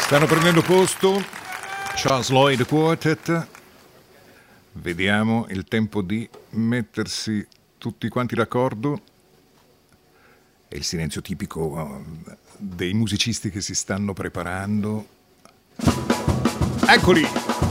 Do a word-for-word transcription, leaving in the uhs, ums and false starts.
Stanno prendendo posto Charles Lloyd Quartet. Vediamo il tempo di mettersi tutti quanti d'accordo. È il silenzio tipico dei musicisti che si stanno preparando. Eccoli!